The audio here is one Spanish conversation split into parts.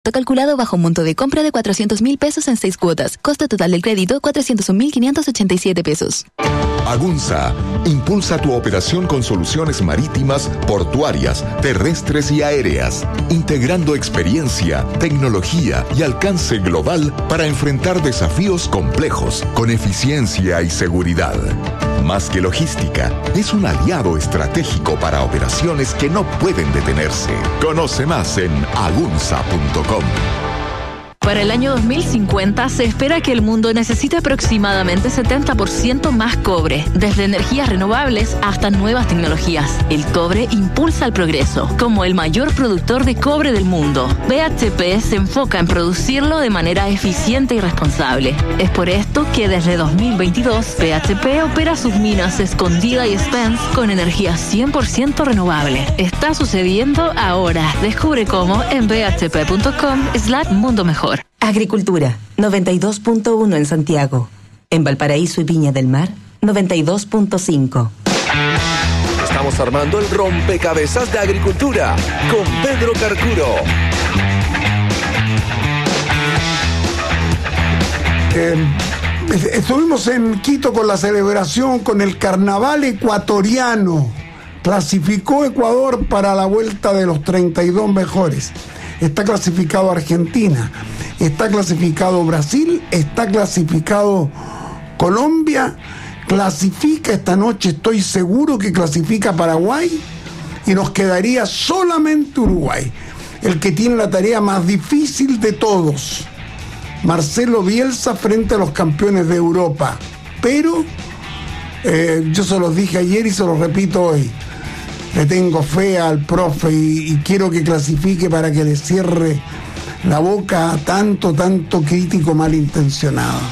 Calculado bajo un monto de compra de 400,000 pesos en 6 cuotas. Costo total del crédito, 401,587 pesos. Agunza impulsa tu operación con soluciones marítimas, portuarias, terrestres y aéreas, integrando experiencia, tecnología y alcance global para enfrentar desafíos complejos con eficiencia y seguridad. Más que logística, es un aliado estratégico para operaciones que no pueden detenerse. Conoce más en agunza.com. Para el año 2050 se espera que el mundo necesite aproximadamente 70% más cobre, desde energías renovables hasta nuevas tecnologías. El cobre impulsa el progreso. Como el mayor productor de cobre del mundo, BHP se enfoca en producirlo de manera eficiente y responsable. Es por esto que desde 2022 BHP opera sus minas Escondida y Spence con energía 100% renovable. Está sucediendo ahora. Descubre cómo en bhp.com/mundo mejor. Agricultura, 92.1 en Santiago. En Valparaíso y Viña del Mar, 92.5. Estamos armando el rompecabezas de agricultura con Pedro Carcuro. Estuvimos en Quito con la celebración, con el carnaval ecuatoriano. Clasificó Ecuador para la vuelta de los 32 mejores. Está clasificado Argentina, está clasificado Brasil, está clasificado Colombia, clasifica esta noche, estoy seguro que clasifica Paraguay, y nos quedaría solamente Uruguay, el que tiene la tarea más difícil de todos. Marcelo Bielsa frente a los campeones de Europa. Pero yo se los dije ayer y se los repito hoy. Le tengo fe al profe y quiero que clasifique para que le cierre la boca a tanto crítico malintencionado.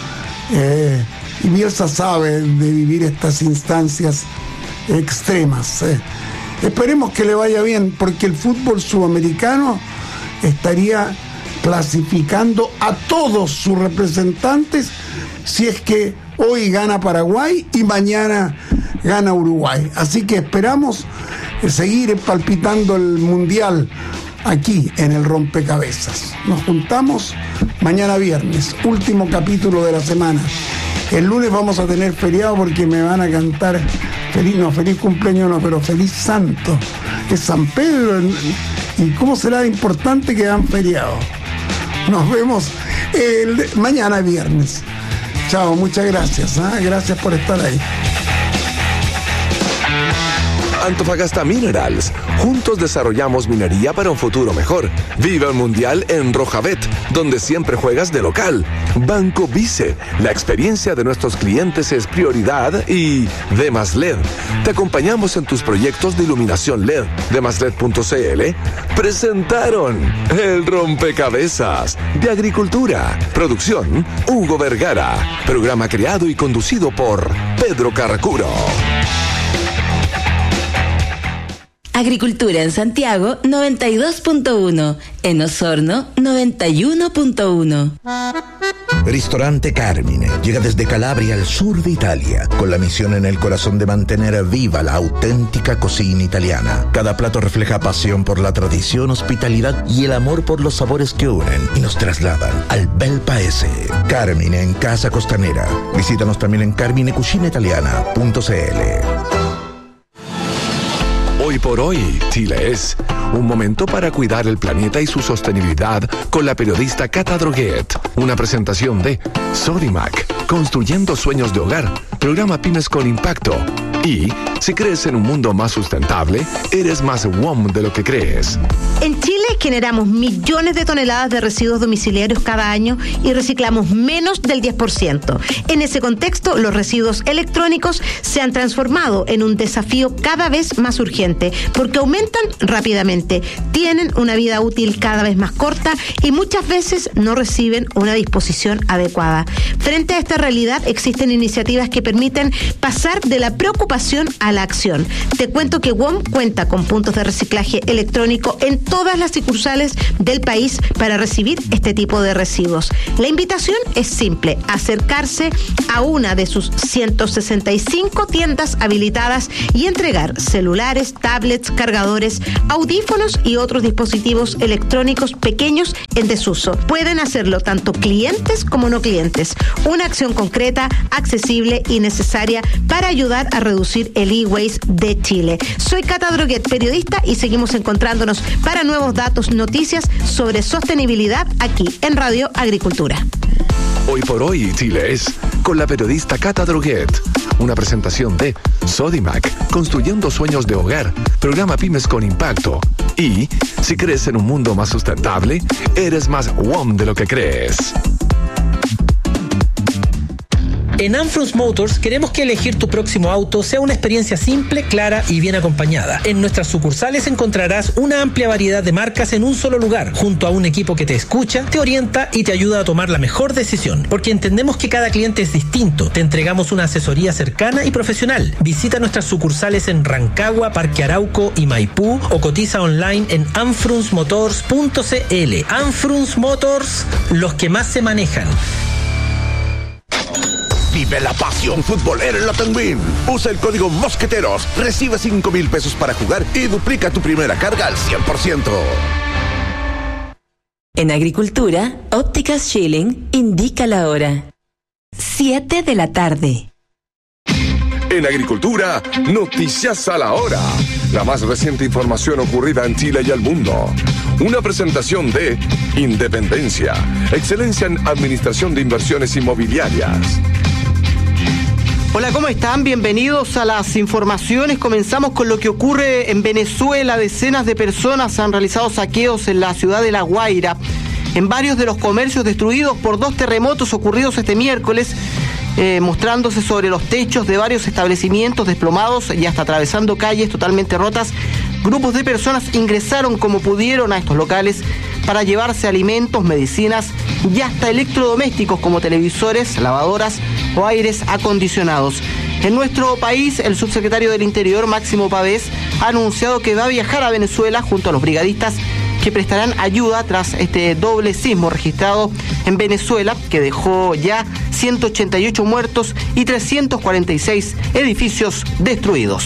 Y Bielsa sabe de vivir estas instancias extremas. Esperemos que le vaya bien, porque el fútbol sudamericano estaría clasificando a todos sus representantes si es que hoy gana Paraguay y mañana gana Uruguay. Así que esperamos seguir palpitando el Mundial aquí en el Rompecabezas. Nos juntamos mañana viernes, último capítulo de la semana. El lunes vamos a tener feriado porque me van a cantar feliz cumpleaños no, pero feliz santo. Es San Pedro, y cómo será importante que dan feriado. Nos vemos mañana viernes. Chao, muchas gracias. Gracias por estar ahí. Antofagasta Minerals. Juntos desarrollamos minería para un futuro mejor. Viva el Mundial en Rojabet, donde siempre juegas de local. Banco Vice. La experiencia de nuestros clientes es prioridad. Y Demas LED. Te acompañamos en tus proyectos de iluminación LED. Demasled.cl presentaron el Rompecabezas de Agricultura. Producción Hugo Vergara. Programa creado y conducido por Pedro Carcuro. Agricultura en Santiago, 92.1. En Osorno, 91.1. Ristorante Carmine llega desde Calabria al sur de Italia, con la misión en el corazón de mantener viva la auténtica cocina italiana. Cada plato refleja pasión por la tradición, hospitalidad y el amor por los sabores que unen y nos trasladan al bel paese. Carmine en Casa Costanera. Visítanos también en carminecucinaitaliana.cl. Hoy por hoy, Chile es un momento para cuidar el planeta y su sostenibilidad con la periodista Cata Droguet. Una presentación de Sodimac, construyendo sueños de hogar, programa Pymes con Impacto. Y si crees en un mundo más sustentable, eres más WOM de lo que crees. En Chile generamos millones de toneladas de residuos domiciliarios cada año y reciclamos menos del 10%. En ese contexto, los residuos electrónicos se han transformado en un desafío cada vez más urgente porque aumentan rápidamente, tienen una vida útil cada vez más corta y muchas veces no reciben una disposición adecuada. Frente a esta realidad, existen iniciativas que permiten pasar de la preocupación a la acción. Te cuento que WOM cuenta con puntos de reciclaje electrónico en todas las sucursales del país para recibir este tipo de residuos. La invitación es simple: acercarse a una de sus 165 tiendas habilitadas y entregar celulares, tablets, cargadores, audífonos y otros dispositivos electrónicos pequeños en desuso. Pueden hacerlo tanto clientes como no clientes. Una acción concreta, accesible y necesaria para ayudar a reducir el e-waste de Chile. Soy Cata Droguet, periodista, y seguimos encontrándonos para nuevos datos, noticias sobre sostenibilidad aquí en Radio Agricultura. Hoy por hoy, Chile es con la periodista Cata Droguet. Una presentación de Sodimac, construyendo sueños de hogar, programa Pymes con Impacto. Y, si crees en un mundo más sustentable, eres más WOM de lo que crees. En Anfrunz Motors queremos que elegir tu próximo auto sea una experiencia simple, clara y bien acompañada. En nuestras sucursales encontrarás una amplia variedad de marcas en un solo lugar, junto a un equipo que te escucha, te orienta y te ayuda a tomar la mejor decisión. Porque entendemos que cada cliente es distinto. Te entregamos una asesoría cercana y profesional. Visita nuestras sucursales en Rancagua, Parque Arauco y Maipú, o cotiza online en anfrunzmotors.cl. Anfrunz Motors, los que más se manejan. Vive la pasión futbolera en la Penguin. Usa el código Mosqueteros, recibe 5,000 pesos para jugar y duplica tu primera carga al 100%. En Agricultura, Ópticas Schilling indica la hora. 7 de la tarde. En Agricultura, noticias a la hora. La más reciente información ocurrida en Chile y el mundo. Una presentación de Independencia, excelencia en administración de inversiones inmobiliarias. Hola, ¿cómo están? Bienvenidos a las informaciones. Comenzamos con lo que ocurre en Venezuela. Decenas de personas han realizado saqueos en la ciudad de La Guaira, en varios de los comercios destruidos por 2 terremotos ocurridos este miércoles, mostrándose sobre los techos de varios establecimientos desplomados y hasta atravesando calles totalmente rotas. Grupos de personas ingresaron como pudieron a estos locales para llevarse alimentos, medicinas y hasta electrodomésticos como televisores, lavadoras o aires acondicionados. En nuestro país, el subsecretario del Interior, Máximo Pavés, ha anunciado que va a viajar a Venezuela junto a los brigadistas que prestarán ayuda tras este doble sismo registrado en Venezuela, que dejó ya 188 muertos y 346 edificios destruidos.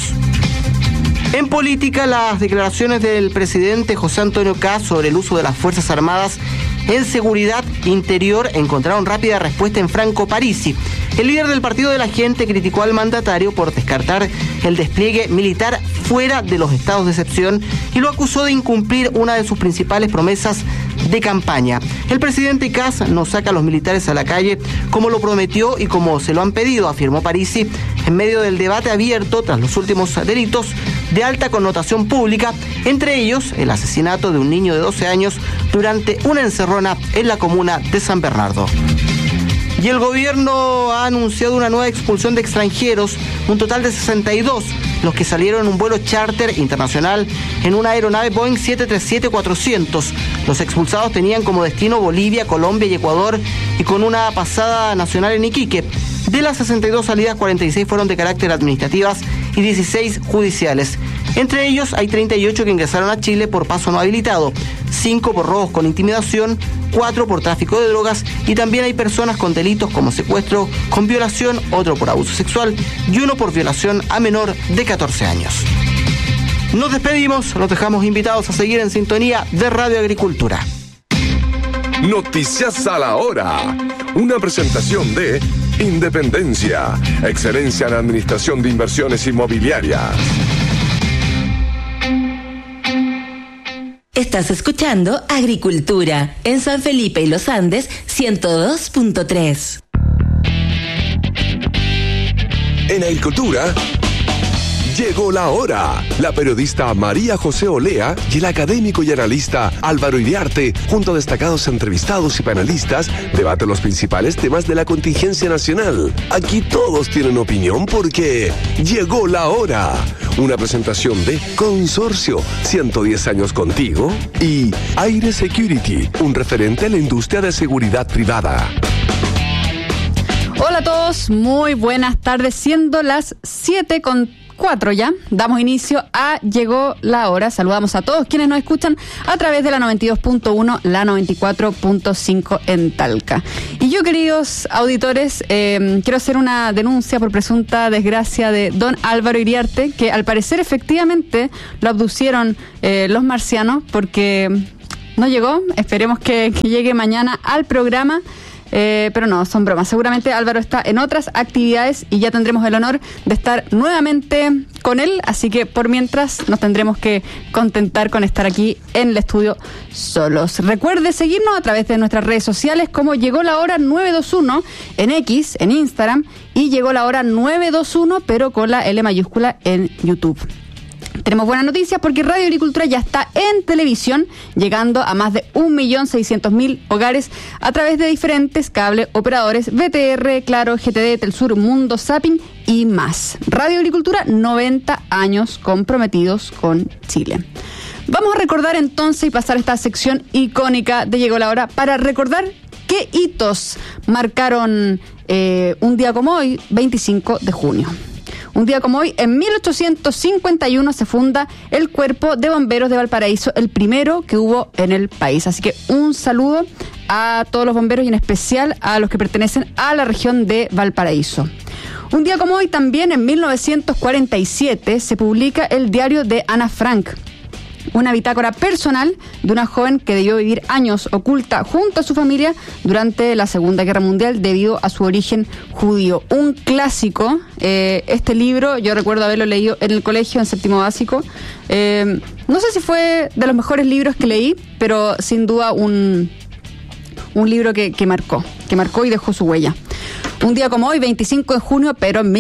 En política, las declaraciones del presidente José Antonio Kast sobre el uso de las Fuerzas Armadas en seguridad interior encontraron rápida respuesta en Franco Parisi. El líder del Partido de la Gente criticó al mandatario por descartar el despliegue militar fuera de los estados de excepción y lo acusó de incumplir una de sus principales promesas de campaña. El presidente Kast no saca a los militares a la calle como lo prometió y como se lo han pedido, afirmó Parisi en medio del debate abierto tras los últimos delitos de alta connotación pública, entre ellos el asesinato de un niño de 12 años durante una encerrona en la comuna de San Bernardo. Y el gobierno ha anunciado una nueva expulsión de extranjeros, un total de 62, los que salieron en un vuelo charter internacional en una aeronave Boeing 737-400. Los expulsados tenían como destino Bolivia, Colombia y Ecuador, y con una pasada nacional en Iquique. De las 62 salidas, 46 fueron de carácter administrativas y 16 judiciales. Entre ellos hay 38 que ingresaron a Chile por paso no habilitado, 5 por robos con intimidación, 4 por tráfico de drogas y también hay personas con delitos como secuestro con violación, otro por abuso sexual y uno por violación a menor de 14 años. Nos despedimos, los dejamos invitados a seguir en sintonía de Radio Agricultura. Noticias a la hora. Una presentación de Independencia, excelencia en administración de inversiones inmobiliarias. Estás escuchando Agricultura en San Felipe y Los Andes 102.3. En Agricultura llegó la hora. La periodista María José Olea y el académico y analista Álvaro Iriarte, junto a destacados entrevistados y panelistas, debaten los principales temas de la contingencia nacional. Aquí todos tienen opinión porque llegó la hora. Una presentación de Consorcio, 110 años contigo, y Aire Security, un referente en la industria de seguridad privada. Hola a todos, muy buenas tardes, siendo las 7:04 9:04 ya. Damos inicio a Llegó la Hora. Saludamos a todos quienes nos escuchan a través de la 92.1, la 94.5 en Talca. Y yo, queridos auditores, quiero hacer una denuncia por presunta desgracia de don Álvaro Iriarte, que al parecer efectivamente lo abducieron los marcianos porque no llegó. Esperemos que llegue mañana al programa. Pero no, son bromas. Seguramente Álvaro está en otras actividades y ya tendremos el honor de estar nuevamente con él, así que por mientras nos tendremos que contentar con estar aquí en el estudio solos. Recuerde seguirnos a través de nuestras redes sociales como Llegó la Hora 921 en X, en Instagram, y Llegó la Hora 921 pero con la L mayúscula en YouTube. Tenemos buenas noticias porque Radio Agricultura ya está en televisión, llegando a más de 1.600.000 hogares a través de diferentes cable operadores, VTR, Claro, GTD, Telsur, Mundo, Zapping y más. Radio Agricultura, 90 años comprometidos con Chile. Vamos a recordar entonces y pasar esta sección icónica de Llegó la Hora para recordar qué hitos marcaron un día como hoy, 25 de junio. Un día como hoy, en 1851 se funda el Cuerpo de Bomberos de Valparaíso, el primero que hubo en el país. Así que un saludo a todos los bomberos y en especial a los que pertenecen a la región de Valparaíso. Un día como hoy también, en 1947, se publica el diario de Ana Frank, una bitácora personal de una joven que debió vivir años oculta junto a su familia durante la Segunda Guerra Mundial debido a su origen judío. Un clásico, este libro, yo recuerdo haberlo leído en el colegio, en séptimo básico. No sé si fue de los mejores libros que leí, pero sin duda un libro que marcó y dejó su huella. Un día como hoy, 25 de junio, pero en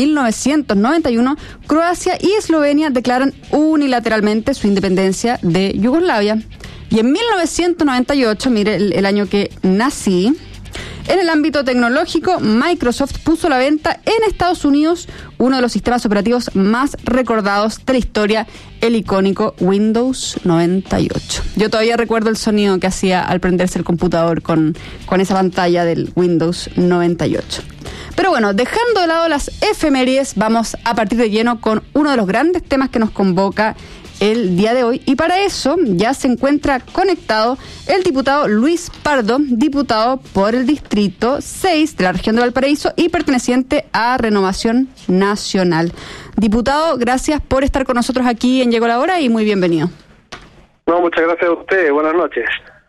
1991, Croacia y Eslovenia declaran unilateralmente su independencia de Yugoslavia. Y en 1998, mire el año que nací, en el ámbito tecnológico, Microsoft puso a la venta en Estados Unidos uno de los sistemas operativos más recordados de la historia, el icónico Windows 98. Yo todavía recuerdo el sonido que hacía al prenderse el computador con esa pantalla del Windows 98. Pero bueno, dejando de lado las efemérides, vamos a partir de lleno con uno de los grandes temas que nos convoca el día de hoy, y para eso ya se encuentra conectado el diputado Luis Pardo, diputado por el Distrito 6 de la región de Valparaíso y perteneciente a Renovación Nacional. Diputado, gracias por estar con nosotros aquí en Llegó la Hora y muy bienvenido. No, muchas gracias a ustedes, buenas noches.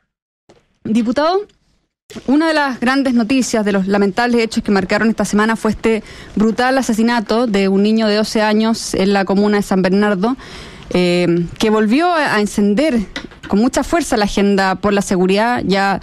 Diputado, una de las grandes noticias de los lamentables hechos que marcaron esta semana fue este brutal asesinato de un niño de 12 años en la comuna de San Bernardo, que volvió a encender con mucha fuerza la agenda por la seguridad. Ya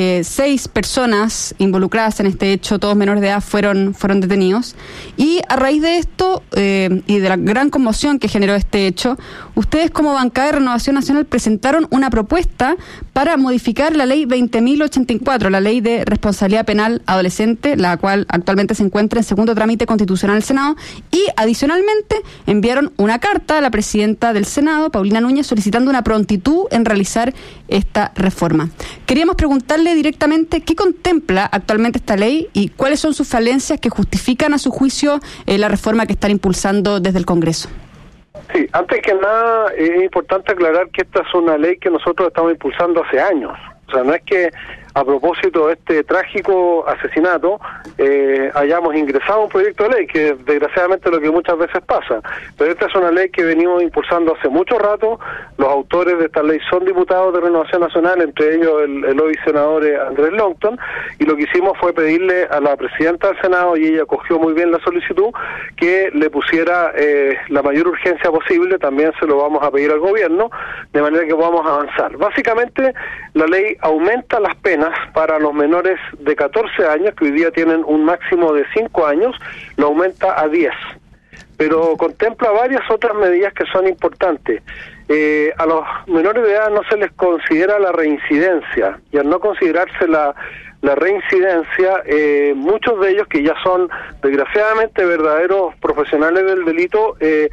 6 personas involucradas en este hecho, todos menores de edad, fueron detenidos. Y a raíz de esto y de la gran conmoción que generó este hecho, ustedes como bancada de Renovación Nacional presentaron una propuesta para modificar la ley 20.084, la ley de responsabilidad penal adolescente, la cual actualmente se encuentra en segundo trámite constitucional del Senado, y adicionalmente enviaron una carta a la presidenta del Senado, Paulina Núñez, solicitando una prontitud en realizar esta reforma. Queríamos preguntarle directamente qué contempla actualmente esta ley y cuáles son sus falencias que justifican a su juicio la reforma que están impulsando desde el Congreso. Sí, antes que nada es importante aclarar que esta es una ley que nosotros estamos impulsando hace años. O sea, no es que a propósito de este trágico asesinato hayamos ingresado un proyecto de ley, que desgraciadamente es lo que muchas veces pasa. Pero esta es una ley que venimos impulsando hace mucho rato. Los autores de esta ley son diputados de Renovación Nacional, entre ellos el hoy senador Andrés Longton, y lo que hicimos fue pedirle a la presidenta del Senado, y ella acogió muy bien la solicitud, que le pusiera la mayor urgencia posible. También se lo vamos a pedir al gobierno, de manera que podamos avanzar. Básicamente, la ley aumenta las penas para los menores de 14 años, que hoy día tienen un máximo de 5 años, lo aumenta a 10. Pero contempla varias otras medidas que son importantes. A los menores de edad no se les considera la reincidencia, y al no considerarse la reincidencia, muchos de ellos que ya son desgraciadamente verdaderos profesionales del delito,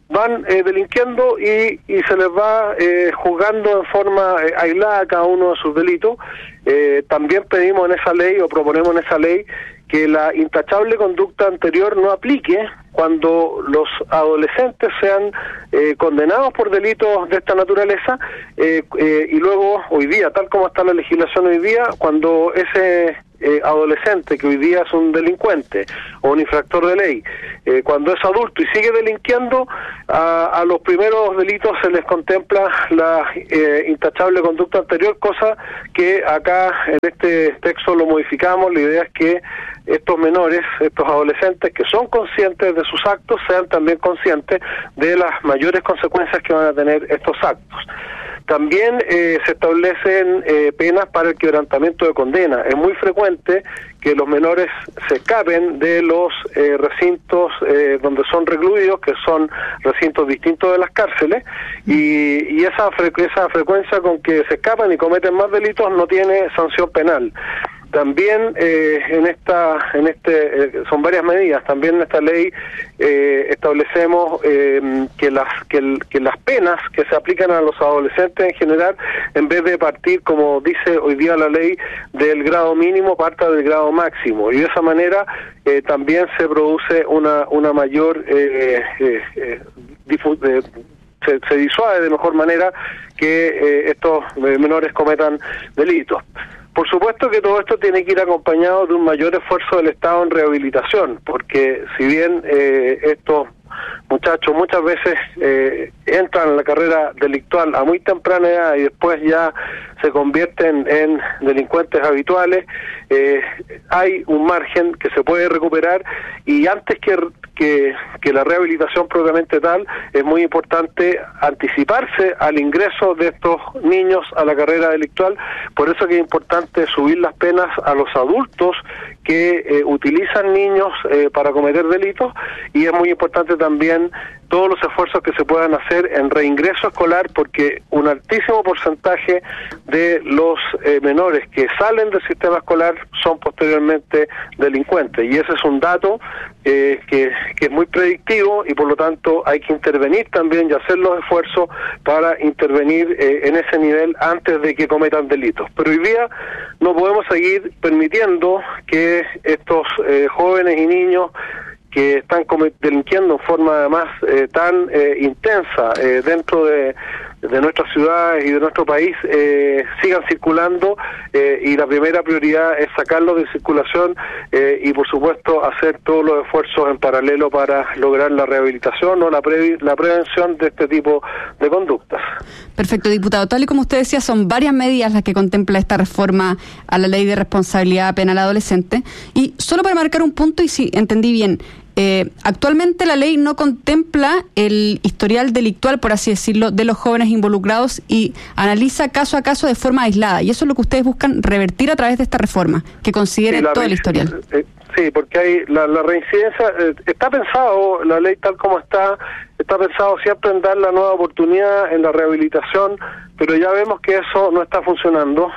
van delinquiendo y se les va juzgando en forma aislada cada uno de sus delitos. También pedimos en esa ley, o proponemos en esa ley, que la intachable conducta anterior no aplique cuando los adolescentes sean condenados por delitos de esta naturaleza, y luego, hoy día, tal como está la legislación hoy día, cuando ese adolescente que hoy día es un delincuente o un infractor de ley, cuando es adulto y sigue delinquiendo, a los primeros delitos se les contempla la intachable conducta anterior, cosa que acá en este texto lo modificamos. La idea es que estos menores, estos adolescentes que son conscientes de sus actos, sean también conscientes de las mayores consecuencias que van a tener estos actos. También se establecen penas para el quebrantamiento de condena. Es muy frecuente que los menores se escapen de los recintos donde son recluidos, que son recintos distintos de las cárceles, y esa frecuencia con que se escapan y cometen más delitos no tiene sanción penal. También son varias medidas. También en esta ley establecemos que las penas que se aplican a los adolescentes en general, en vez de partir, como dice hoy día la ley, del grado mínimo, parta del grado máximo, y de esa manera también se produce una mayor se disuade de mejor manera que estos menores cometan delitos. Por supuesto que todo esto tiene que ir acompañado de un mayor esfuerzo del Estado en rehabilitación, porque si bien estos muchachos muchas veces entran en la carrera delictual a muy temprana edad y después ya se convierten en delincuentes habituales, hay un margen que se puede recuperar, y antes que la rehabilitación propiamente tal, es muy importante anticiparse al ingreso de estos niños a la carrera delictual. Por eso que es importante subir las penas a los adultos que utilizan niños para cometer delitos, y es muy importante también todos los esfuerzos que se puedan hacer en reingreso escolar, porque un altísimo porcentaje de los menores que salen del sistema escolar son posteriormente delincuentes, y ese es un dato que es muy predictivo, y por lo tanto hay que intervenir también y hacer los esfuerzos para intervenir en ese nivel antes de que cometan delitos. Pero hoy día no podemos seguir permitiendo que estos jóvenes y niños que están delinquiendo en forma además tan intensa dentro de nuestras ciudades y de nuestro país sigan circulando, y la primera prioridad es sacarlos de circulación y por supuesto hacer todos los esfuerzos en paralelo para lograr la rehabilitación o la prevención de este tipo de conductas. Perfecto, diputado. Tal y como usted decía, son varias medidas las que contempla esta reforma a la Ley de Responsabilidad Penal Adolescente, y solo para marcar un punto, y si entendí bien, actualmente la ley no contempla el historial delictual, por así decirlo, de los jóvenes involucrados, y analiza caso a caso de forma aislada, y eso es lo que ustedes buscan revertir a través de esta reforma, que considere todo el historial. Sí, porque hay la reincidencia, está pensado, la ley tal como está pensado siempre en dar la nueva oportunidad en la rehabilitación, pero ya vemos que eso no está funcionando,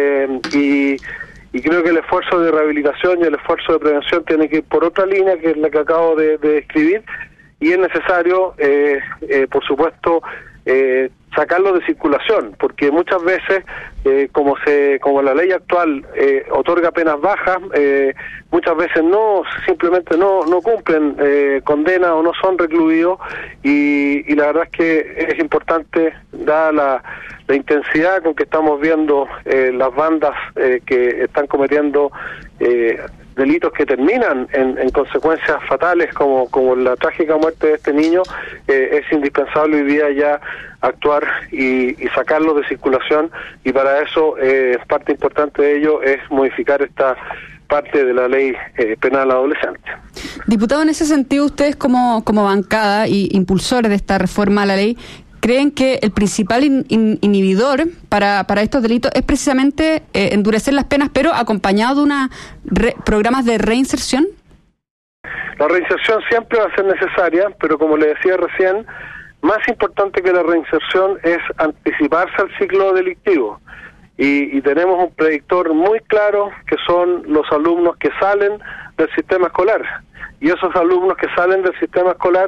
y creo que el esfuerzo de rehabilitación y el esfuerzo de prevención tiene que ir por otra línea, que es la que acabo de describir, y es necesario, por supuesto, sacarlo de circulación, porque muchas veces, como la ley actual otorga penas bajas, muchas veces simplemente no cumplen condena o no son recluidos, y la verdad es que es importante, dada la intensidad con que estamos viendo las bandas que están cometiendo delitos que terminan en consecuencias fatales como la trágica muerte de este niño, es indispensable hoy día ya actuar y sacarlo de circulación, y para eso parte importante de ello es modificar esta parte de la ley penal adolescente. Diputado, en ese sentido, ustedes como bancada y impulsores de esta reforma a la ley, ¿creen que el principal inhibidor para estos delitos es precisamente endurecer las penas, pero acompañado de programas de reinserción? La reinserción siempre va a ser necesaria, pero como le decía recién, más importante que la reinserción es anticiparse al ciclo delictivo. Y tenemos un predictor muy claro, que son los alumnos que salen del sistema escolar. Y esos alumnos que salen del sistema escolar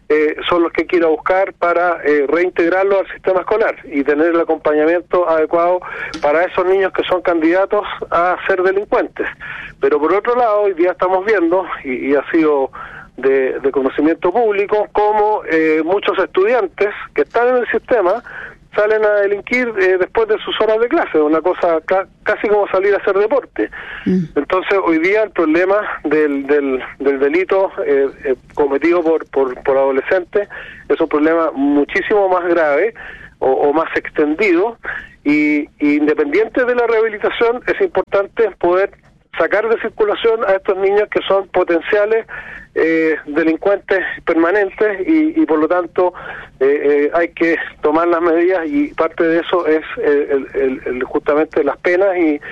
son los que hay que ir a buscar para reintegrarlos al sistema escolar y tener el acompañamiento adecuado para esos niños que son candidatos a ser delincuentes. Pero por otro lado, hoy día estamos viendo, y ha sido de conocimiento público, como muchos estudiantes que están en el sistema salen a delinquir después de sus horas de clase, una cosa casi como salir a hacer deporte. Entonces hoy día el problema del delito cometido por adolescentes es un problema muchísimo más grave o más extendido, y independiente de la rehabilitación es importante poder sacar de circulación a estos niños que son potenciales delincuentes permanentes, y por lo tanto hay que tomar las medidas, y parte de eso es justamente las penas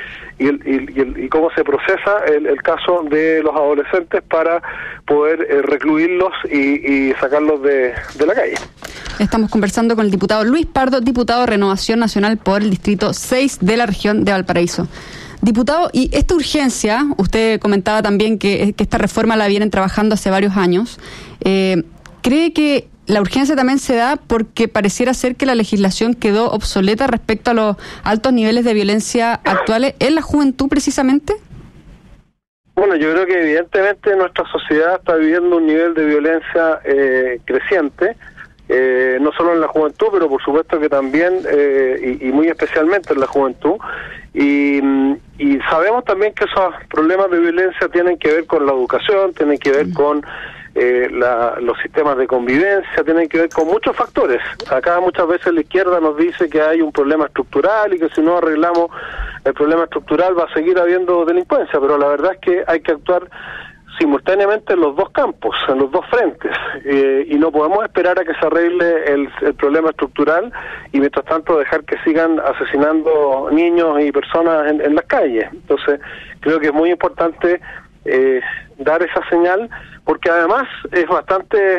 y cómo se procesa el caso de los adolescentes para poder recluirlos y sacarlos de la calle. Estamos conversando con el diputado Luis Pardo, diputado de Renovación Nacional por el Distrito 6 de la región de Valparaíso. Diputado, y esta urgencia, usted comentaba también que esta reforma la vienen trabajando hace varios años, ¿cree que la urgencia también se da porque pareciera ser que la legislación quedó obsoleta respecto a los altos niveles de violencia actuales en la juventud precisamente? Bueno, yo creo que evidentemente nuestra sociedad está viviendo un nivel de violencia creciente, no solo en la juventud, pero por supuesto que también y muy especialmente en la juventud, y sabemos también que esos problemas de violencia tienen que ver con la educación, tienen que ver con los sistemas de convivencia, tienen que ver con muchos factores. Acá muchas veces la izquierda nos dice que hay un problema estructural y que si no arreglamos el problema estructural va a seguir habiendo delincuencia, pero la verdad es que hay que actuar simultáneamente en los dos campos, en los dos frentes, y no podemos esperar a que se arregle el problema estructural y mientras tanto dejar que sigan asesinando niños y personas en las calles. Entonces creo que es muy importante dar esa señal, porque además es bastante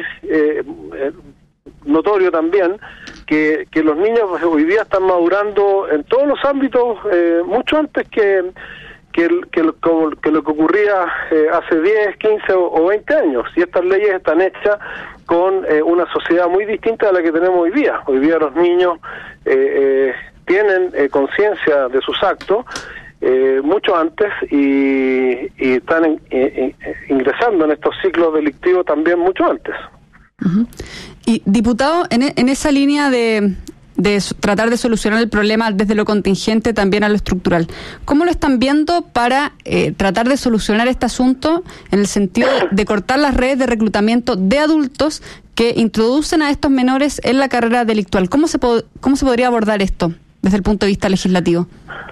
notorio también que los niños hoy día están madurando en todos los ámbitos mucho antes que lo que ocurría hace 10, 15 o 20 años, y estas leyes están hechas con una sociedad muy distinta a la que tenemos hoy día. Hoy día los niños tienen conciencia de sus actos mucho antes y están ingresando en estos ciclos delictivos también mucho antes. Uh-huh. Y diputado, en esa línea de tratar de solucionar el problema desde lo contingente también a lo estructural, ¿cómo lo están viendo para tratar de solucionar este asunto en el sentido de cortar las redes de reclutamiento de adultos que introducen a estos menores en la carrera delictual? ¿Cómo se podría abordar esto desde el punto de vista legislativo?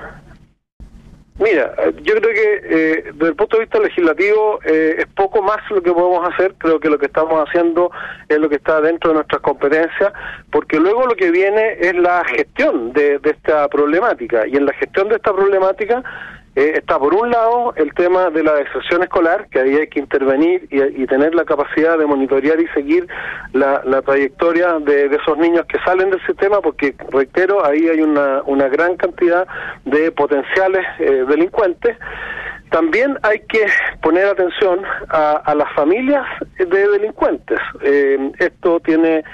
Mira, yo creo que desde el punto de vista legislativo es poco más lo que podemos hacer. Creo que lo que estamos haciendo es lo que está dentro de nuestras competencias, porque luego lo que viene es la gestión de esta problemática, y en la gestión de esta problemática está por un lado el tema de la deserción escolar, que ahí hay que intervenir y tener la capacidad de monitorear y seguir la trayectoria de esos niños que salen del sistema, porque, reitero, ahí hay una gran cantidad de potenciales delincuentes. También hay que poner atención a las familias de delincuentes. Esto tiene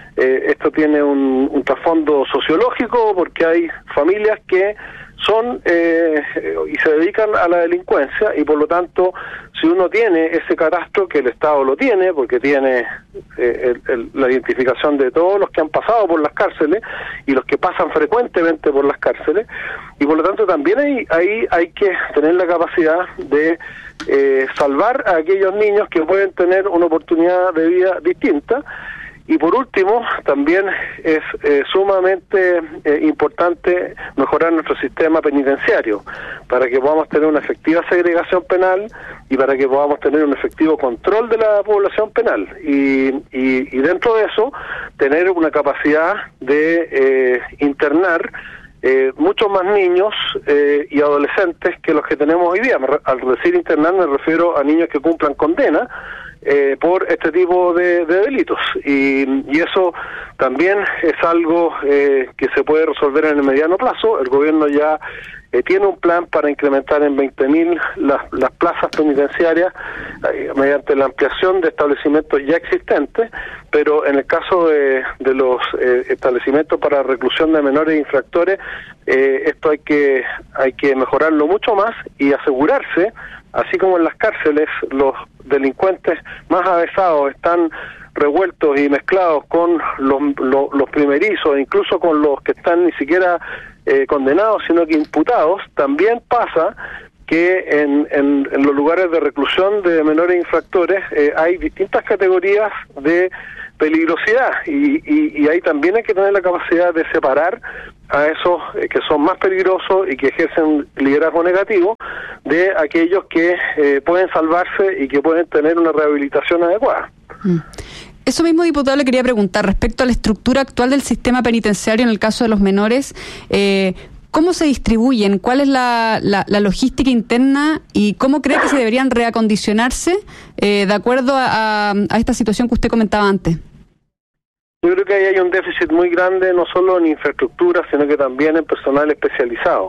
un trasfondo sociológico, porque hay familias que son y se dedican a la delincuencia, y por lo tanto, si uno tiene ese catastro, que el Estado lo tiene, porque tiene la identificación de todos los que han pasado por las cárceles y los que pasan frecuentemente por las cárceles, y por lo tanto también ahí hay que tener la capacidad de salvar a aquellos niños que pueden tener una oportunidad de vida distinta. Y por último, también es sumamente importante mejorar nuestro sistema penitenciario para que podamos tener una efectiva segregación penal y para que podamos tener un efectivo control de la población penal. Y dentro de eso, tener una capacidad de internar muchos más niños y adolescentes que los que tenemos hoy día. Al decir internar me refiero a niños que cumplan condena por este tipo de delitos, y eso también es algo que se puede resolver en el mediano plazo. El gobierno ya tiene un plan para incrementar en 20.000 las plazas penitenciarias mediante la ampliación de establecimientos ya existentes, pero en el caso de los establecimientos para reclusión de menores infractores, esto hay que mejorarlo mucho más y asegurarse, así como en las cárceles los delincuentes más avesados están revueltos y mezclados con los primerizos, incluso con los que están ni siquiera condenados, sino que imputados. También pasa que en los lugares de reclusión de menores infractores hay distintas categorías de peligrosidad y ahí también hay que tener la capacidad de separar a esos que son más peligrosos y que ejercen liderazgo negativo de aquellos que pueden salvarse y que pueden tener una rehabilitación adecuada. Eso mismo, diputado, le quería preguntar respecto a la estructura actual del sistema penitenciario en el caso de los menores. ¿Cómo se distribuyen? ¿Cuál es la logística interna? ¿Y cómo cree que se deberían reacondicionarse de acuerdo a esta situación que usted comentaba antes? Yo creo que ahí hay un déficit muy grande, no solo en infraestructura, sino que también en personal especializado.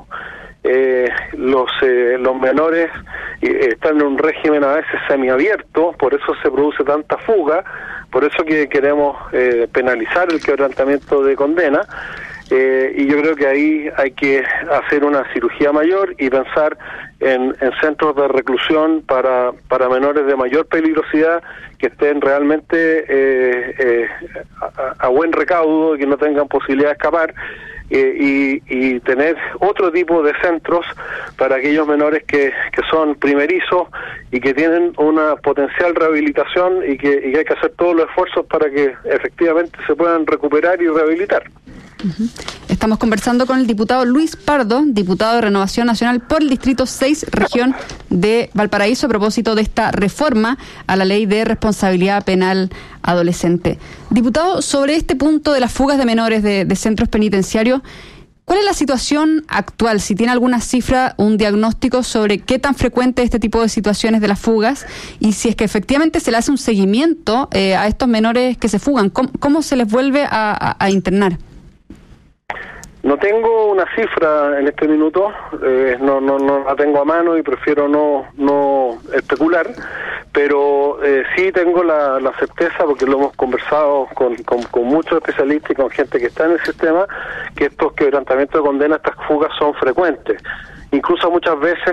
Los menores están en un régimen a veces semiabierto, por eso se produce tanta fuga, por eso que queremos penalizar el quebrantamiento de condena, y yo creo que ahí hay que hacer una cirugía mayor y pensar en centros de reclusión para menores de mayor peligrosidad, que estén realmente a buen recaudo y que no tengan posibilidad de escapar, y tener otro tipo de centros para aquellos menores que son primerizos y que tienen una potencial rehabilitación y que hay que hacer todos los esfuerzos para que efectivamente se puedan recuperar y rehabilitar. Estamos conversando con el diputado Luis Pardo, diputado de Renovación Nacional por el Distrito 6, región de Valparaíso, a propósito de esta reforma a la Ley de Responsabilidad Penal Adolescente. Diputado, sobre este punto de las fugas de menores de centros penitenciarios, ¿cuál es la situación actual? Si tiene alguna cifra, un diagnóstico sobre qué tan frecuente es este tipo de situaciones de las fugas y si es que efectivamente se le hace un seguimiento a estos menores que se fugan, ¿cómo se les vuelve a internar? No tengo una cifra en este minuto, no la tengo a mano y prefiero no especular, pero sí tengo la certeza, porque lo hemos conversado con muchos especialistas y con gente que está en el sistema, que estos quebrantamientos de condena, estas fugas son frecuentes. Incluso muchas veces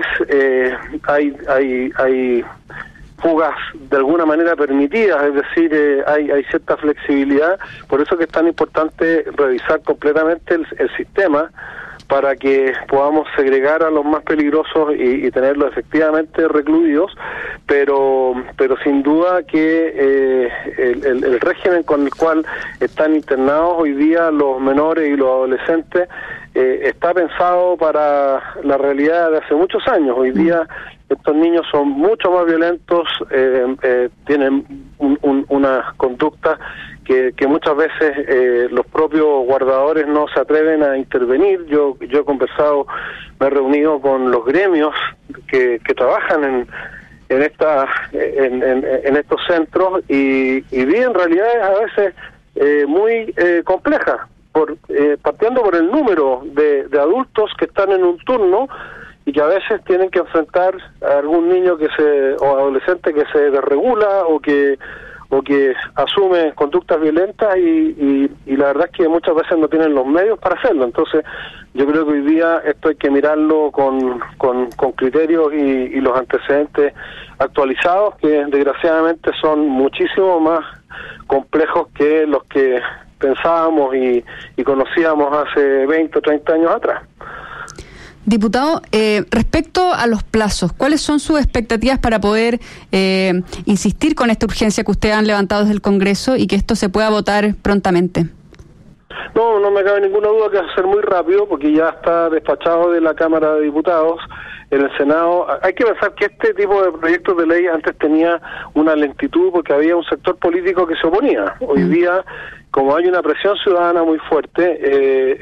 hay fugas de alguna manera permitidas, es decir, hay cierta flexibilidad. Por eso que es tan importante revisar completamente el sistema para que podamos segregar a los más peligrosos y tenerlos efectivamente recluidos, pero sin duda que el régimen con el cual están internados hoy día los menores y los adolescentes está pensado para la realidad de hace muchos años. Hoy día estos niños son mucho más violentos, tienen una conducta que muchas veces los propios guardadores no se atreven a intervenir. Yo he conversado, me he reunido con los gremios que trabajan en estos centros y vi en realidades a veces muy complejas, partiendo por el número de adultos que están en un turno y que a veces tienen que enfrentar a algún niño o adolescente que se desregula o que asume conductas violentas y la verdad es que muchas veces no tienen los medios para hacerlo. Entonces yo creo que hoy día esto hay que mirarlo con criterios y los antecedentes actualizados, que desgraciadamente son muchísimo más complejos que los que pensábamos y conocíamos hace 20 o 30 años atrás. Diputado, respecto a los plazos, ¿cuáles son sus expectativas para poder insistir con esta urgencia que ustedes han levantado desde el Congreso y que esto se pueda votar prontamente? No me cabe ninguna duda que va a ser muy rápido, porque ya está despachado de la Cámara de Diputados. En el Senado hay que pensar que este tipo de proyectos de ley antes tenía una lentitud porque había un sector político que se oponía. Hoy día, como hay una presión ciudadana muy fuerte,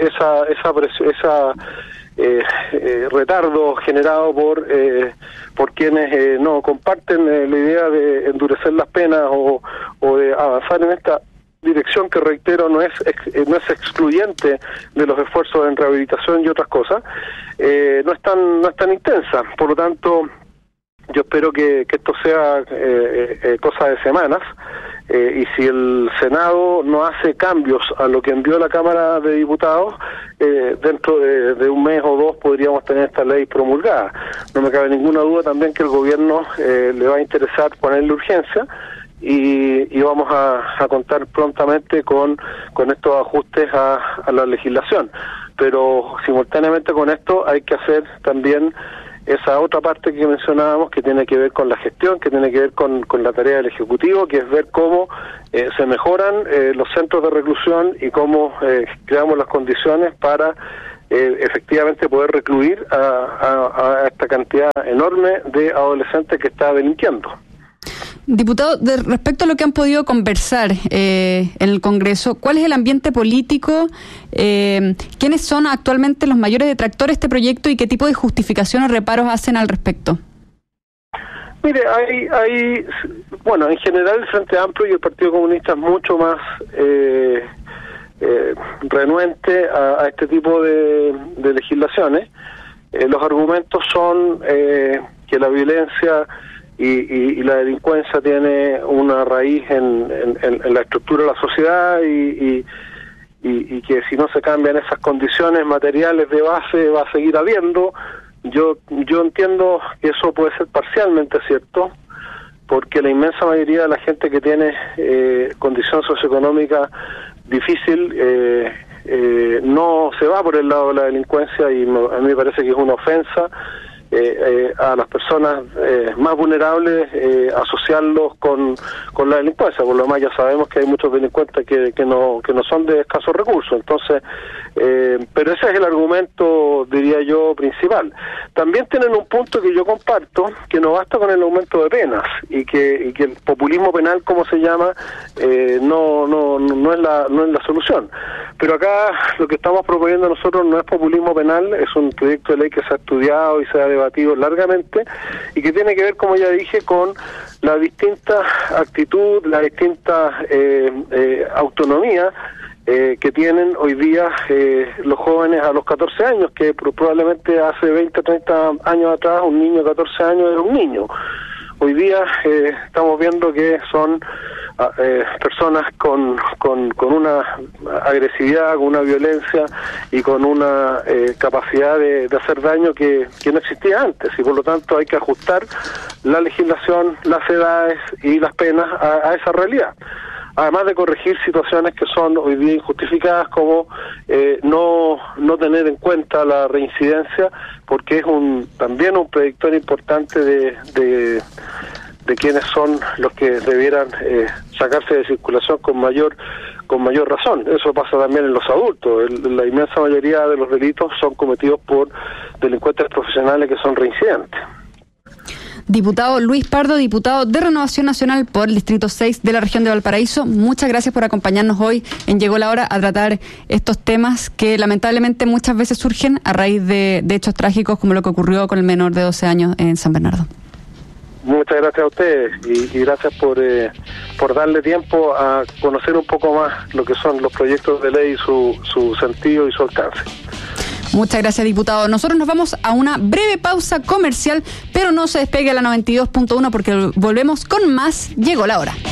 retardo generado por quienes no comparten la idea de endurecer las penas o de avanzar en esta dirección que, reitero, no es excluyente de los esfuerzos en rehabilitación y otras cosas, no es tan intensa. Por lo tanto, yo espero que esto sea cosa de semanas, y si el Senado no hace cambios a lo que envió la Cámara de Diputados, dentro de un mes o dos podríamos tener esta ley promulgada. No me cabe ninguna duda también que el gobierno le va a interesar ponerle urgencia, y vamos a contar prontamente con estos ajustes a la legislación. Pero simultáneamente con esto hay que hacer también esa otra parte que mencionábamos, que tiene que ver con la gestión, que tiene que ver con la tarea del Ejecutivo, que es ver cómo se mejoran los centros de reclusión y cómo creamos las condiciones para efectivamente poder recluir a esta cantidad enorme de adolescentes que está delinquiendo. Diputado, respecto a lo que han podido conversar en el Congreso, ¿cuál es el ambiente político? ¿Quiénes son actualmente los mayores detractores de este proyecto y qué tipo de justificación o reparos hacen al respecto? Mire, bueno, en general el Frente Amplio y el Partido Comunista es mucho más renuente a este tipo de legislaciones. Los argumentos son que la violencia y la delincuencia tiene una raíz en la estructura de la sociedad y que si no se cambian esas condiciones materiales de base va a seguir habiendo. Yo entiendo que eso puede ser parcialmente cierto, porque la inmensa mayoría de la gente que tiene condición socioeconómica difícil no se va por el lado de la delincuencia, y a mí me parece que es una ofensa a las personas más vulnerables asociarlos con la delincuencia. Por lo demás ya sabemos que hay muchos delincuentes que no son de escasos recursos. Entonces, pero ese es el argumento, diría yo, principal. También tienen un punto que yo comparto, que no basta con el aumento de penas y que el populismo penal, como se llama, no es la solución. Pero acá lo que estamos proponiendo nosotros no es populismo penal, es un proyecto de ley que se ha estudiado y se ha debatido largamente y que tiene que ver, como ya dije, con la distinta actitud, la distinta autonomía que tienen hoy día los jóvenes a los 14 años, que probablemente hace 20, 30 años atrás un niño de 14 años era un niño. Hoy día estamos viendo que son personas con una agresividad, con una violencia y con una capacidad de hacer daño que no existía antes, y por lo tanto hay que ajustar la legislación, las edades y las penas a esa realidad. Además de corregir situaciones que son hoy día injustificadas, como no tener en cuenta la reincidencia, porque es también un predictor importante de quiénes son los que debieran sacarse de circulación con mayor razón. Eso pasa también en los adultos. La inmensa mayoría de los delitos son cometidos por delincuentes profesionales que son reincidentes. Diputado Luis Pardo, diputado de Renovación Nacional por el Distrito 6 de la región de Valparaíso, muchas gracias por acompañarnos hoy en Llegó la Hora a tratar estos temas que lamentablemente muchas veces surgen a raíz de hechos trágicos como lo que ocurrió con el menor de 12 años en San Bernardo. Muchas gracias a ustedes y gracias por darle tiempo a conocer un poco más lo que son los proyectos de ley, su sentido y su alcance. Muchas gracias, diputado. Nosotros nos vamos a una breve pausa comercial, pero no se despegue a la 92.1 porque volvemos con más Llegó la Hora.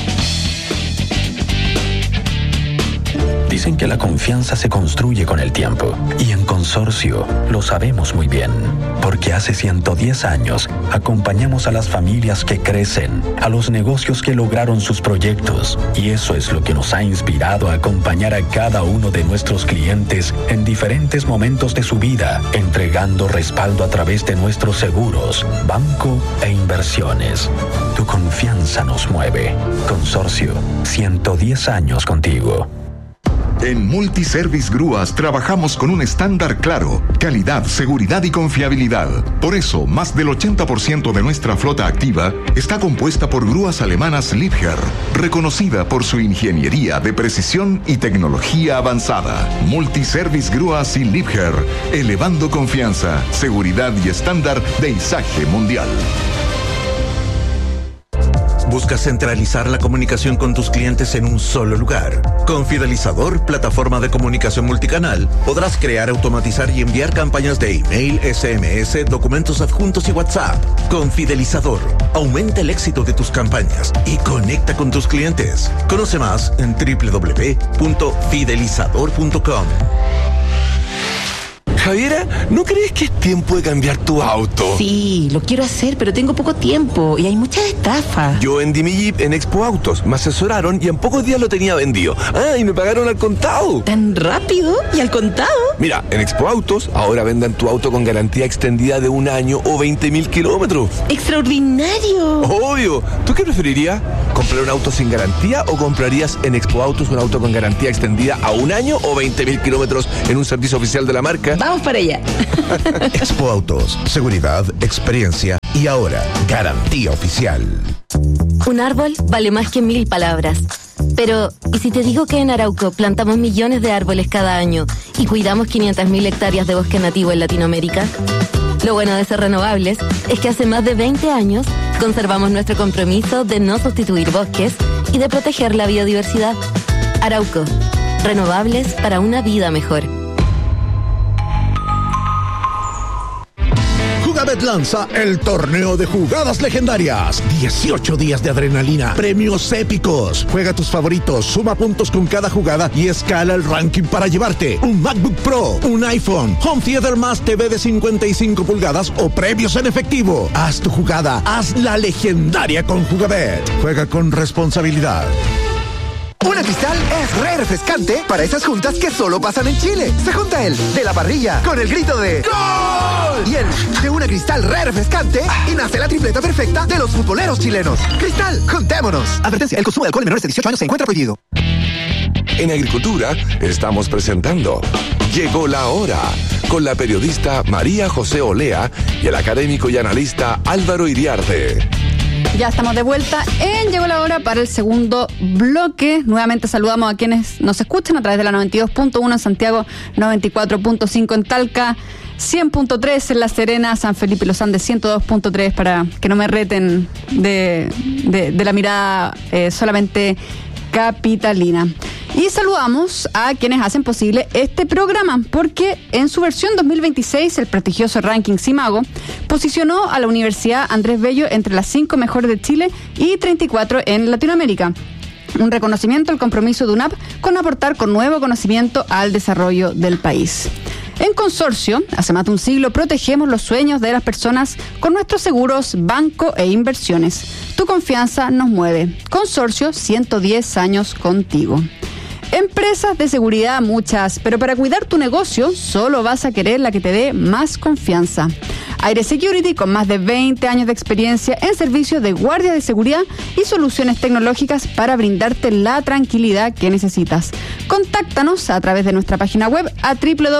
Dicen que la confianza se construye con el tiempo, y en Consorcio lo sabemos muy bien, porque hace 110 años acompañamos a las familias que crecen, a los negocios que lograron sus proyectos, y eso es lo que nos ha inspirado a acompañar a cada uno de nuestros clientes en diferentes momentos de su vida, entregando respaldo a través de nuestros seguros, banco e inversiones. Tu confianza nos mueve. Consorcio, 110 años contigo. En Multiservice Grúas trabajamos con un estándar claro: calidad, seguridad y confiabilidad. Por eso, más del 80% de nuestra flota activa está compuesta por grúas alemanas Liebherr, reconocida por su ingeniería de precisión y tecnología avanzada. Multiservice Grúas y Liebherr, elevando confianza, seguridad y estándar de izaje mundial. ¿Buscas centralizar la comunicación con tus clientes en un solo lugar? Con Fidelizador, plataforma de comunicación multicanal, podrás crear, automatizar y enviar campañas de email, SMS, documentos adjuntos y WhatsApp. Con Fidelizador, aumenta el éxito de tus campañas y conecta con tus clientes. Conoce más en www.fidelizador.com. Javiera, ¿no crees que es tiempo de cambiar tu auto? Sí, lo quiero hacer, pero tengo poco tiempo y hay muchas estafas. Yo vendí mi Jeep en Expo Autos, me asesoraron y en pocos días lo tenía vendido. Ah, y me pagaron al contado. ¿Tan rápido? ¿Y al contado? Mira, en Expo Autos ahora venden tu auto con garantía extendida de 1 año o 20.000 kilómetros. ¡Extraordinario! Obvio. ¿Tú qué preferirías? ¿Comprar un auto sin garantía o comprarías en Expo Autos un auto con garantía extendida a 1 año o 20.000 kilómetros en un servicio oficial de la marca? Vamos para allá. Expo Autos, seguridad, experiencia y ahora garantía oficial. Un árbol vale más que 1000 palabras. Pero, ¿y si te digo que en Arauco plantamos millones de árboles cada año y cuidamos 500.000 hectáreas de bosque nativo en Latinoamérica? Lo bueno de ser renovables es que hace más de 20 años conservamos nuestro compromiso de no sustituir bosques y de proteger la biodiversidad. Arauco, renovables para una vida mejor. Jugabet lanza el torneo de jugadas legendarias. 18 días de adrenalina, premios épicos. Juega tus favoritos, suma puntos con cada jugada y escala el ranking para llevarte un MacBook Pro, un iPhone, Home Theater más TV de 55 pulgadas o premios en efectivo. Haz tu jugada, hazla legendaria con Jugabet. Juega con responsabilidad. Una Cristal es re refrescante para esas juntas que solo pasan en Chile. Se junta el de la parrilla con el grito de ¡Gol! Y el de una Cristal re refrescante y nace la tripleta perfecta de los futboleros chilenos. Cristal, juntémonos. Advertencia, el consumo de alcohol en menores de 18 años se encuentra prohibido. En Agricultura estamos presentando Llegó la Hora con la periodista María José Olea y el académico y analista Álvaro Iriarte. Ya estamos de vuelta en Llegó la Hora para el segundo bloque. Nuevamente saludamos a quienes nos escuchan a través de la 92.1 en Santiago, 94.5 en Talca, 100.3 en La Serena, San Felipe y Los Andes, 102.3 para que no me reten de la mirada solamente capitalina. Y saludamos a quienes hacen posible este programa, porque en su versión 2026 el prestigioso ranking Simago posicionó a la Universidad Andrés Bello entre las 5 mejores de Chile y 34 en Latinoamérica. Un reconocimiento al compromiso de UNAP con aportar con nuevo conocimiento al desarrollo del país. En Consorcio, hace más de un siglo, protegemos los sueños de las personas con nuestros seguros, banco e inversiones. Tu confianza nos mueve. Consorcio, 110 años contigo. Empresas de seguridad muchas, pero para cuidar tu negocio solo vas a querer la que te dé más confianza. Aire Security, con más de 20 años de experiencia en servicios de guardia de seguridad y soluciones tecnológicas para brindarte la tranquilidad que necesitas. Contáctanos a través de nuestra página web a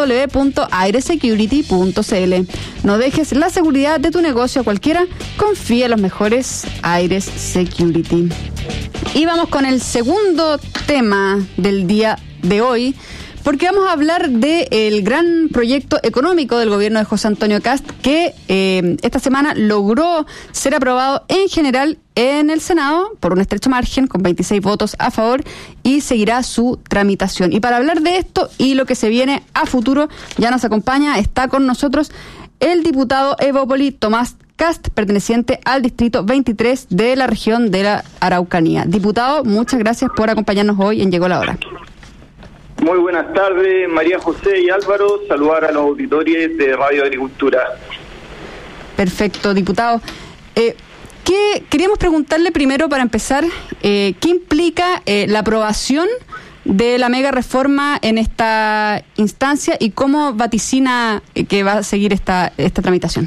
www.airesecurity.cl. No dejes la seguridad de tu negocio a cualquiera, confía en los mejores Aires Security. Y vamos con el segundo tema del día de hoy, porque vamos a hablar del gran proyecto económico del gobierno de José Antonio Kast, que esta semana logró ser aprobado en general en el Senado por un estrecho margen, con 26 votos a favor, y seguirá su tramitación. Y para hablar de esto y lo que se viene a futuro, ya nos acompaña, está con nosotros el diputado Evópoli Tomás Kast, perteneciente al distrito 23 de la región de la Araucanía. Diputado, muchas gracias por acompañarnos hoy en Llegó la Hora. Muy buenas tardes, María José y Álvaro. Saludar a los auditores de Radio Agricultura. Perfecto, diputado. Queríamos preguntarle primero, para empezar, ¿qué implica la aprobación de la mega reforma en esta instancia y cómo vaticina que va a seguir esta tramitación?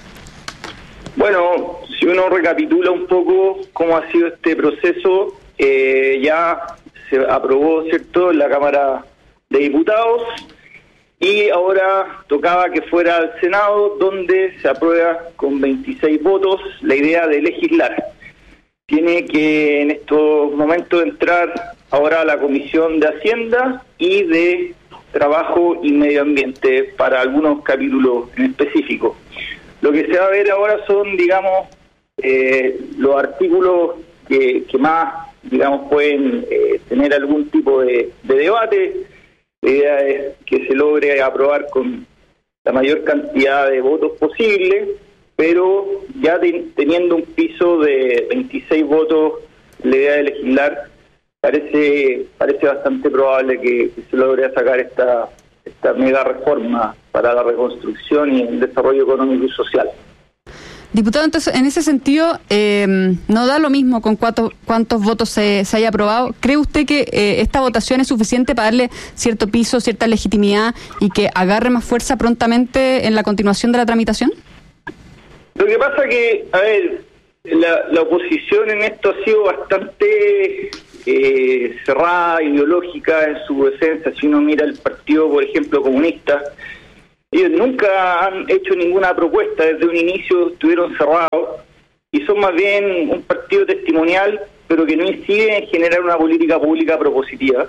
Bueno, si uno recapitula un poco cómo ha sido este proceso, ya se aprobó, ¿cierto?, en la Cámara de Diputados, y ahora tocaba que fuera al Senado, donde se aprueba con 26 votos la idea de legislar. Tiene que en estos momentos entrar ahora a la Comisión de Hacienda y de Trabajo y Medio Ambiente para algunos capítulos en específico. Lo que se va a ver ahora son, digamos, los artículos que más, digamos, pueden tener algún tipo de debate. La idea es que se logre aprobar con la mayor cantidad de votos posible, pero ya teniendo un piso de 26 votos, la idea de legislar, parece bastante probable que se logre sacar esta mega reforma para la reconstrucción y el desarrollo económico y social. Diputado, entonces, en ese sentido, no da lo mismo con cuántos votos se haya aprobado. ¿Cree usted que esta votación es suficiente para darle cierto piso, cierta legitimidad y que agarre más fuerza prontamente en la continuación de la tramitación? Lo que pasa que, a ver, la oposición en esto ha sido bastante cerrada, ideológica en su esencia. Si uno mira el partido, por ejemplo, comunista, ellos nunca han hecho ninguna propuesta, desde un inicio estuvieron cerrados y son más bien un partido testimonial, pero que no incide en generar una política pública propositiva.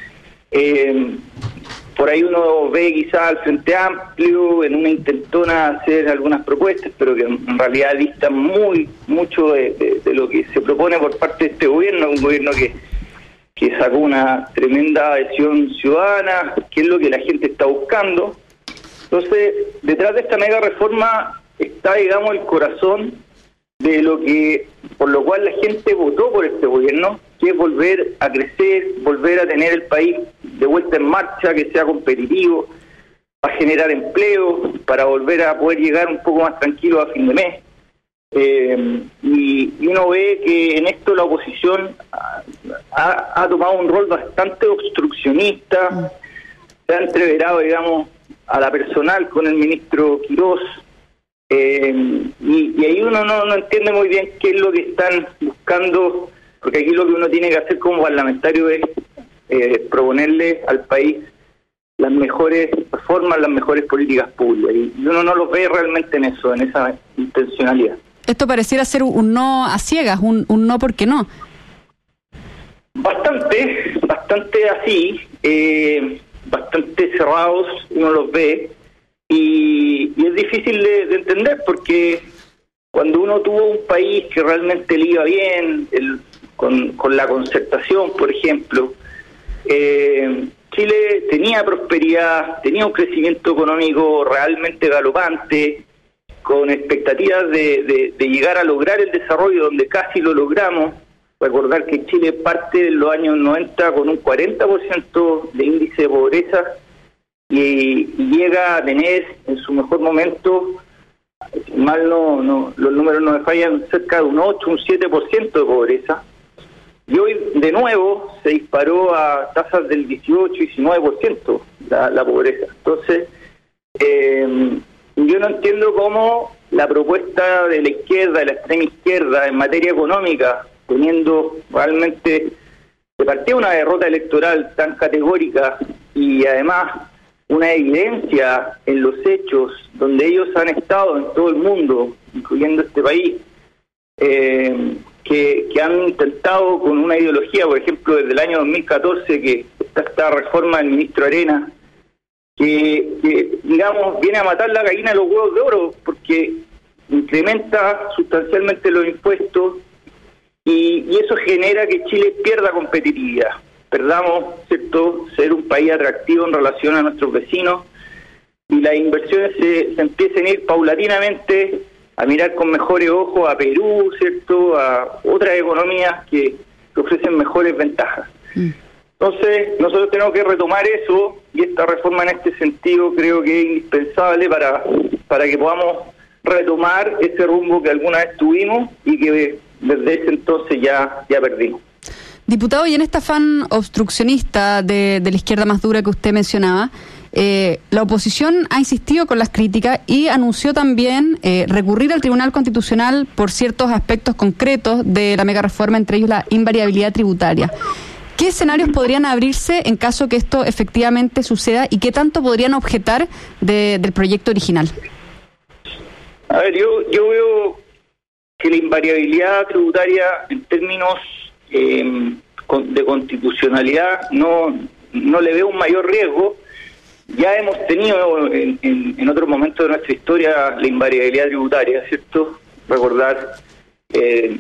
Por ahí uno ve quizá al Frente Amplio en una intentona hacer algunas propuestas, pero que en realidad distan mucho de lo que se propone por parte de este gobierno, un gobierno que sacó una tremenda adhesión ciudadana, que es lo que la gente está buscando. Entonces, detrás de esta mega reforma está, digamos, el corazón de por lo cual la gente votó por este gobierno, que es volver a crecer, volver a tener el país de vuelta en marcha, que sea competitivo, para generar empleo, para volver a poder llegar un poco más tranquilo a fin de mes. Y uno ve que en esto la oposición ha tomado un rol bastante obstruccionista, se ha entreverado, digamos, a la personal con el ministro Quirós, y ahí uno no entiende muy bien qué es lo que están buscando, porque aquí lo que uno tiene que hacer como parlamentario es proponerle al país las mejores reformas, las mejores políticas públicas, y uno no los ve realmente en eso, en esa intencionalidad. Esto pareciera ser un no a ciegas, un no porque no. Bastante así, bastante cerrados, uno los ve, y es difícil de entender, porque cuando uno tuvo un país que realmente le iba bien, con la concertación, por ejemplo, Chile tenía prosperidad, tenía un crecimiento económico realmente galopante, con expectativas de llegar a lograr el desarrollo donde casi lo logramos. Recordar que Chile parte de los años 90 con un 40% de índice de pobreza y llega a tener en su mejor momento, mal los números no me fallan, cerca de un 8, un 7% de pobreza. Y hoy de nuevo se disparó a tasas del 18 y 19% la pobreza. Entonces, yo no entiendo cómo la propuesta de la izquierda, de la extrema izquierda en materia económica, teniendo realmente de partida una derrota electoral tan categórica y además una evidencia en los hechos donde ellos han estado en todo el mundo, incluyendo este país, que han intentado con una ideología, por ejemplo, desde el año 2014, que está esta reforma del ministro Arenas, que digamos, viene a matar la gallina de los huevos de oro, porque incrementa sustancialmente los impuestos, y eso genera que Chile pierda competitividad. Perdamos, ¿cierto?, ser un país atractivo en relación a nuestros vecinos, y las inversiones se empiecen a ir paulatinamente a mirar con mejores ojos a Perú, ¿cierto?, a otras economías que ofrecen mejores ventajas. Entonces, nosotros tenemos que retomar eso, y esta reforma en este sentido creo que es indispensable para que podamos retomar ese rumbo que alguna vez tuvimos y que desde ese entonces ya perdimos. Diputado, y en este afán obstruccionista de la izquierda más dura que usted mencionaba, la oposición ha insistido con las críticas y anunció también recurrir al Tribunal Constitucional por ciertos aspectos concretos de la megareforma, entre ellos la invariabilidad tributaria. ¿Qué escenarios podrían abrirse en caso que esto efectivamente suceda y qué tanto podrían objetar del proyecto original? A ver, yo veo que la invariabilidad tributaria en términos de constitucionalidad no le veo un mayor riesgo. Ya hemos tenido en otros momentos de nuestra historia la invariabilidad tributaria, ¿cierto? Recordar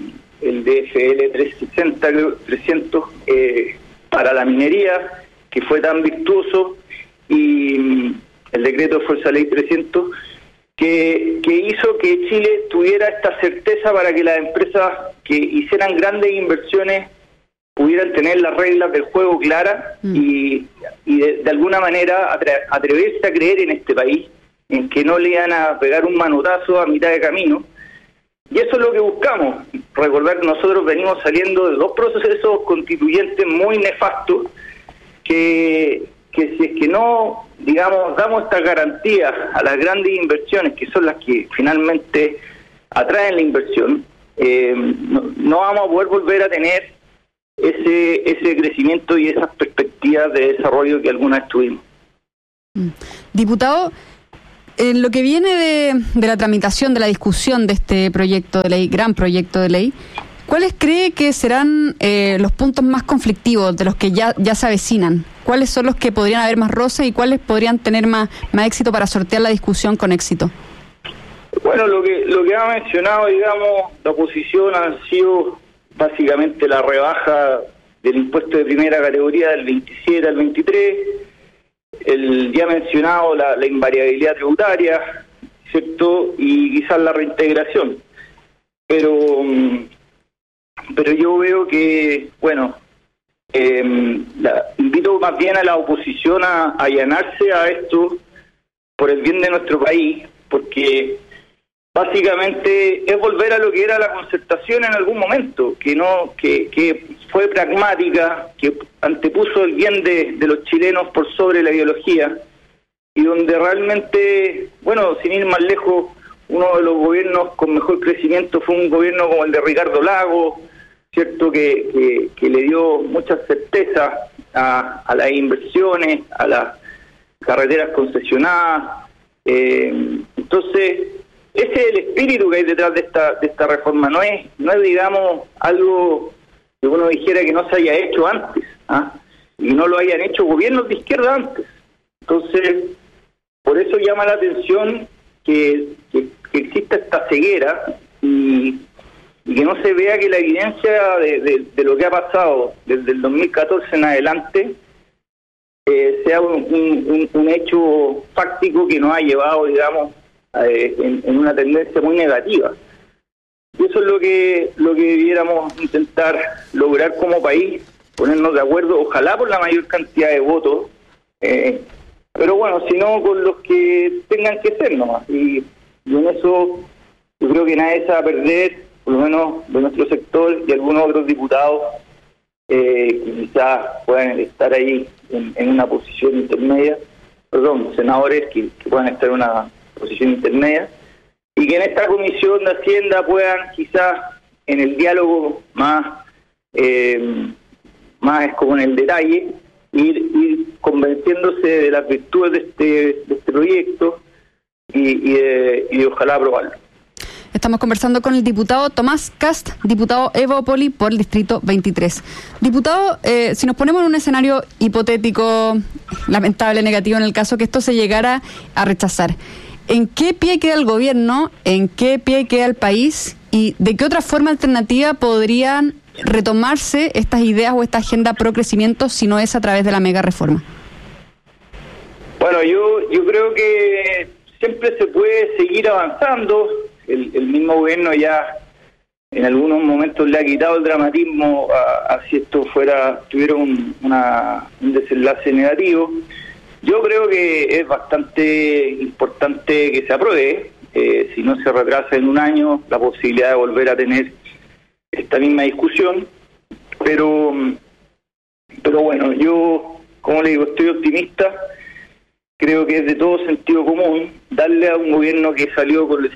el DFL 300 para la minería, que fue tan virtuoso, y el decreto de Fuerza Ley 300, que hizo que Chile tuviera esta certeza para que las empresas que hicieran grandes inversiones pudieran tener las reglas del juego claras y de alguna manera atreverse a creer en este país, en que no le iban a pegar un manotazo a mitad de camino. Y eso es lo que buscamos. Recordar que nosotros venimos saliendo de 2 procesos constituyentes muy nefastos, que si es que no, digamos, damos esta garantía a las grandes inversiones, que son las que finalmente atraen la inversión, no vamos a poder volver a tener ese crecimiento y esas perspectivas de desarrollo que alguna vez tuvimos. Diputado, en lo que viene de la tramitación, de la discusión de este proyecto de ley, gran proyecto de ley, ¿cuáles cree que serán los puntos más conflictivos de los que ya se avecinan? ¿Cuáles son los que podrían haber más roce y cuáles podrían tener más éxito para sortear la discusión con éxito? Bueno, lo que ha mencionado, digamos, la oposición han sido básicamente la rebaja del impuesto de primera categoría del 27 al 23, el ya mencionado la invariabilidad tributaria, ¿cierto? Y quizás la reintegración. Pero yo veo que, bueno, invito más bien a la oposición a allanarse a esto por el bien de nuestro país, porque básicamente es volver a lo que era la concertación en algún momento, que fue pragmática, que antepuso el bien de los chilenos por sobre la ideología, y donde realmente, bueno, sin ir más lejos, uno de los gobiernos con mejor crecimiento fue un gobierno como el de Ricardo Lagos, cierto, que le dio mucha certeza a las inversiones, a las carreteras concesionadas. Entonces, ese es el espíritu que hay detrás de esta reforma. No es digamos algo que uno dijera que no se haya hecho antes, y no lo hayan hecho gobiernos de izquierda antes. Entonces, por eso llama la atención que exista esta ceguera y que no se vea que la evidencia de lo que ha pasado desde el 2014 en adelante sea un hecho fáctico que nos ha llevado, digamos, en una tendencia muy negativa. Y eso es lo que debiéramos intentar lograr como país, ponernos de acuerdo, ojalá por la mayor cantidad de votos, pero bueno, si no, con los que tengan que ser nomás. Y en eso yo creo que nadie se va a perder, por lo menos de nuestro sector y algunos otros diputados que quizás puedan estar ahí en una posición intermedia, senadores que puedan estar en una posición intermedia, y que en esta comisión de Hacienda puedan quizás en el diálogo más como en el detalle ir convenciéndose de las virtudes de este proyecto y ojalá aprobarlo. Estamos conversando con el diputado Tomás Kast, diputado Evópoli por el Distrito 23. Diputado, si nos ponemos en un escenario hipotético, lamentable, negativo, en el caso que esto se llegara a rechazar, ¿en qué pie queda el gobierno? ¿En qué pie queda el país? ¿Y de qué otra forma alternativa podrían retomarse estas ideas o esta agenda pro crecimiento si no es a través de la mega reforma? Bueno, yo creo que siempre se puede seguir avanzando. El mismo gobierno ya en algunos momentos le ha quitado el dramatismo a si esto tuviera un desenlace negativo. Yo creo que es bastante importante que se apruebe. Si no se retrasa en un año, la posibilidad de volver a tener esta misma discusión. Pero bueno, yo, como le digo, estoy optimista. Creo que es de todo sentido común darle a un gobierno que salió con el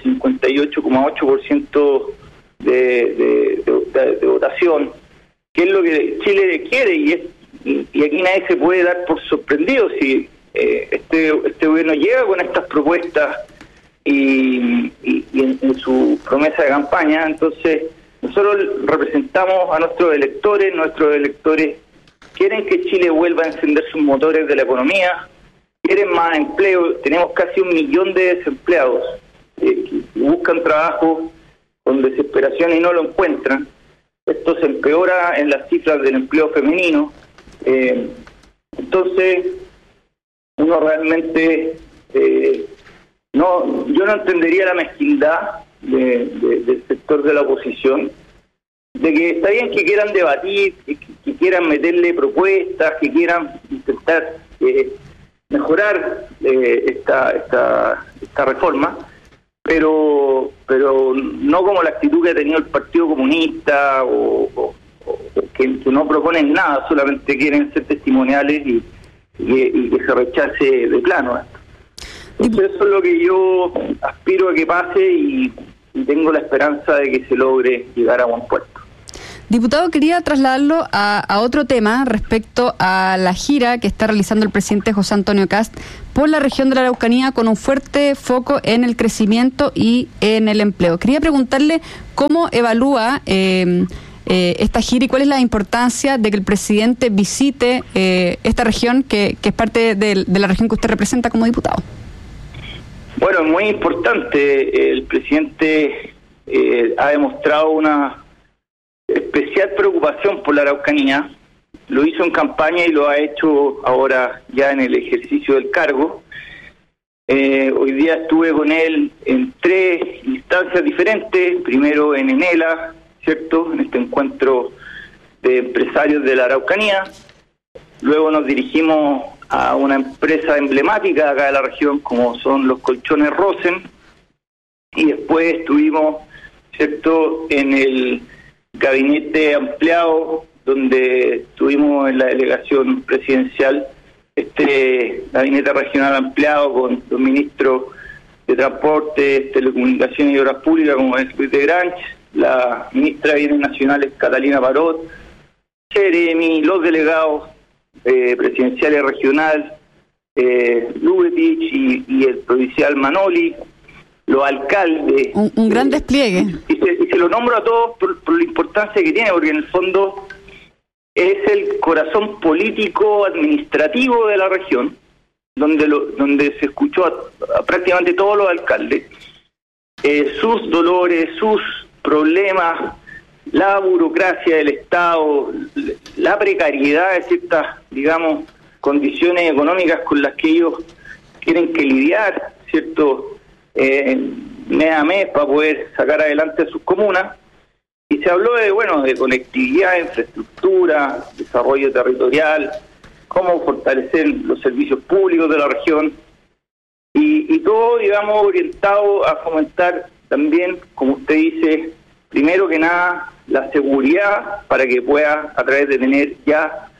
58,8% de votación, que es lo que Chile quiere, y aquí nadie se puede dar por sorprendido si este gobierno llega con estas propuestas y en su promesa de campaña. Entonces, nosotros representamos a nuestros electores quieren que Chile vuelva a encender sus motores de la economía, quieren más empleo. Tenemos casi 1 millón de desempleados que buscan trabajo con desesperación y no lo encuentran. esto se empeora en las cifras del empleo femenino. Entonces, uno realmente yo no entendería la mezquindad del sector de la oposición, de que está bien que quieran debatir, que quieran meterle propuestas, que quieran intentar mejorar esta reforma, pero no como la actitud que ha tenido el Partido Comunista o que no proponen nada, solamente quieren ser testimoniales y que se rechace de plano esto. Entonces eso es lo que yo aspiro a que pase y tengo la esperanza de que se logre llegar a buen puerto. Diputado, quería trasladarlo a otro tema respecto a la gira que está realizando el presidente José Antonio Kast por la región de la Araucanía con un fuerte foco en el crecimiento y en el empleo. Quería preguntarle cómo evalúa esta gira y cuál es la importancia de que el presidente visite esta región que es parte de la región que usted representa como diputado. Bueno, es muy importante. El presidente ha demostrado una especial preocupación por la Araucanía. Lo hizo en campaña y lo ha hecho ahora ya en el ejercicio del cargo. Hoy día estuve con él en 3 instancias diferentes. Primero en Enela, ¿cierto?, en este encuentro de empresarios de la Araucanía. Luego nos dirigimos a una empresa emblemática acá de la región, como son los colchones Rosen, y después estuvimos, ¿cierto?, en el gabinete ampliado, donde tuvimos en la delegación presidencial este gabinete regional ampliado con los ministros de Transporte, Telecomunicaciones y Obras Públicas, como es Luis de Granch, la ministra de Bienes Nacionales Catalina Parot, Jeremy, los delegados presidenciales regional, Lubetich y el provincial Manoli, los alcaldes. Un gran despliegue. Y se lo nombro a todos por la importancia que tiene, porque en el fondo es el corazón político administrativo de la región, donde se escuchó a prácticamente todos los alcaldes, sus dolores, sus problemas, la burocracia del Estado, la precariedad de ciertas, digamos, condiciones económicas con las que ellos tienen que lidiar, ¿cierto?, mes a mes para poder sacar adelante sus comunas. Y se habló de conectividad, infraestructura, desarrollo territorial, cómo fortalecer los servicios públicos de la región y todo, digamos, orientado a fomentar también, como usted dice, primero que nada, la seguridad para que pueda, a través de tener ya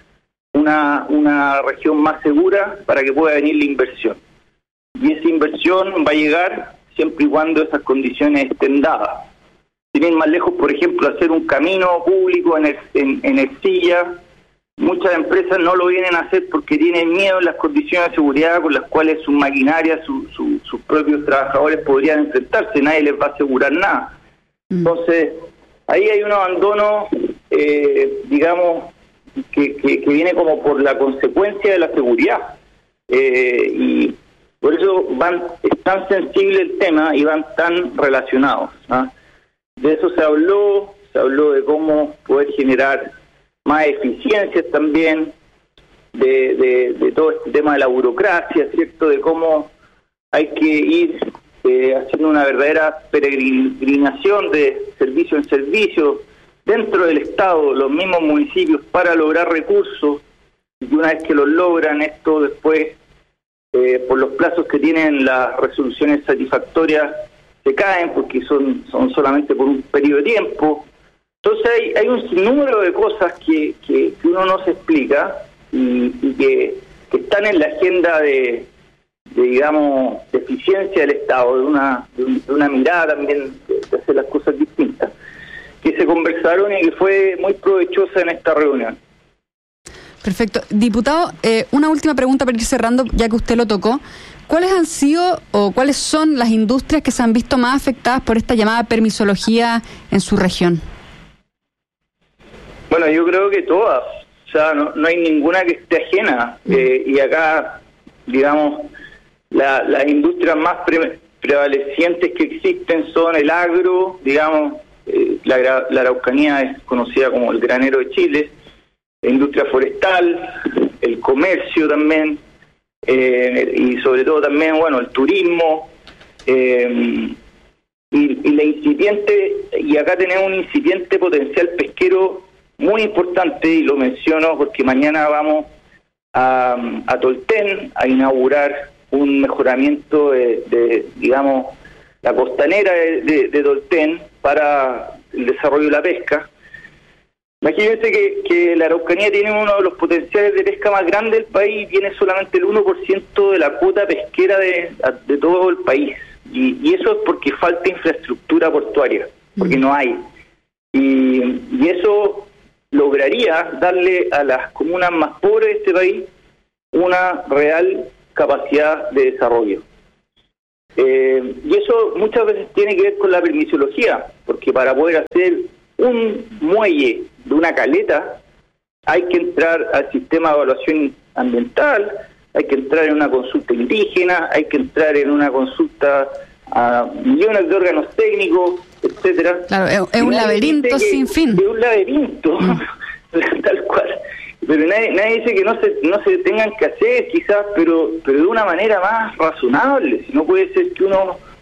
una región más segura, para que pueda venir la inversión. Y esa inversión va a llegar siempre y cuando esas condiciones estén dadas. Sin ir más lejos, por ejemplo, hacer un camino público en Ercilla, muchas empresas no lo vienen a hacer porque tienen miedo en las condiciones de seguridad con las cuales sus maquinarias, sus propios trabajadores podrían enfrentarse, nadie les va a asegurar nada. Entonces, ahí hay un abandono, digamos, que viene como por la consecuencia de la seguridad. Y por eso es tan sensible el tema y van tan relacionados, ¿no? De eso se habló de cómo poder generar más eficiencias también, de todo este tema de la burocracia, ¿cierto?, de cómo hay que ir haciendo una verdadera peregrinación de servicio en servicio dentro del Estado, los mismos municipios, para lograr recursos, y una vez que los logran, esto después, por los plazos que tienen las resoluciones satisfactorias, se caen porque son solamente por un periodo de tiempo. Entonces hay un sinnúmero de cosas que uno no se explica y que están en la agenda de digamos, de eficiencia del Estado, de una mirada también de hacer las cosas distintas, que se conversaron y que fue muy provechosa en esta reunión. Perfecto. Diputado, una última pregunta para ir cerrando, ya que usted lo tocó. ¿Cuáles han sido o cuáles son las industrias que se han visto más afectadas por esta llamada permisología en su región? Bueno, yo creo que todas. O sea, no hay ninguna que esté ajena. Y acá, digamos, las industrias más prevalecientes que existen son el agro, digamos, la Araucanía es conocida como el granero de Chile, la industria forestal, el comercio también, y sobre todo también, bueno, el turismo, y la incipiente, y acá tenemos un incipiente potencial pesquero muy importante, y lo menciono porque mañana vamos a Tolten a inaugurar un mejoramiento de digamos, la costanera de Tolten para el desarrollo de la pesca. Imagínense que la Araucanía tiene uno de los potenciales de pesca más grandes del país y tiene solamente el 1% de la cuota pesquera de todo el país. Y eso es porque falta infraestructura portuaria, porque no hay. Y eso lograría darle a las comunas más pobres de este país una real capacidad de desarrollo. Y eso muchas veces tiene que ver con la permisología, porque para poder hacer un muelle de una caleta hay que entrar al sistema de evaluación ambiental, hay que entrar en una consulta indígena, hay que entrar en una consulta a millones de órganos técnicos, etcétera. Claro, es un laberinto sin fin. Es un laberinto, tal cual. Pero nadie dice que no se tengan que hacer, quizás, pero de una manera más razonable. Si no puede ser que uno